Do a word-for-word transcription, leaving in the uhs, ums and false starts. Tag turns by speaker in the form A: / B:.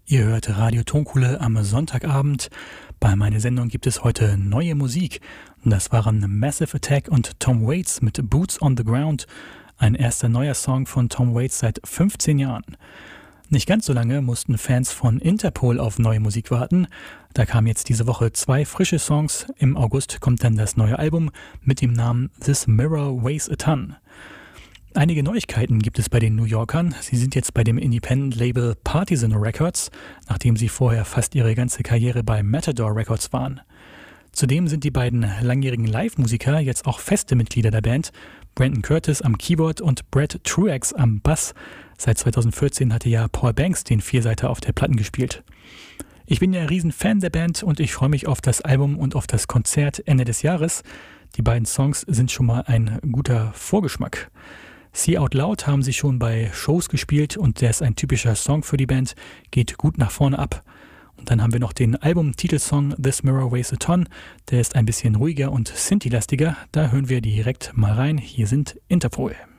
A: Ihr hört Radio Tonkuhle am Sonntagabend. Bei meiner Sendung gibt es heute neue Musik. Das waren Massive Attack und Tom Waits mit Boots on the Ground. Ein erster neuer Song von Tom Waits seit fünfzehn Jahren. Nicht ganz so lange mussten Fans von Interpol auf neue Musik warten. Da kamen jetzt diese Woche zwei frische Songs. Im August kommt dann das neue Album mit dem Namen This Mirror Weighs a Ton. Einige Neuigkeiten gibt es bei den New Yorkern. Sie sind jetzt bei dem Independent-Label Partisan Records, nachdem sie vorher fast ihre ganze Karriere bei Matador Records waren. Zudem sind die beiden langjährigen Live-Musiker jetzt auch feste Mitglieder der Band. Brandon Curtis am Keyboard und Brad Truex am Bass. Seit zweitausendvierzehn hatte ja Paul Banks den Vierseiter auf der Platten gespielt. Ich bin ja ein Riesenfan der Band und ich freue mich auf das Album und auf das Konzert Ende des Jahres. Die beiden Songs sind schon mal ein guter Vorgeschmack. See Out Loud haben sie schon bei Shows gespielt und der ist ein typischer Song für die Band, geht gut nach vorne ab. Und dann haben wir noch den Album-Titelsong This Mirror Weighs a Ton, der ist ein bisschen ruhiger und Synthi-lastiger, da hören wir direkt mal rein, hier sind Interpol.